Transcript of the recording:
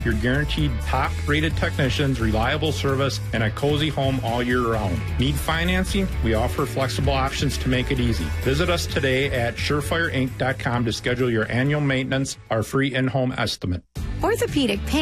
You're guaranteed top-rated technicians, reliable service, and a cozy home all year round. Need financing? We offer flexible options to make it easy. Visit us today at surefireinc.com to schedule your annual maintenance or free in-home estimate. Orthopedic pain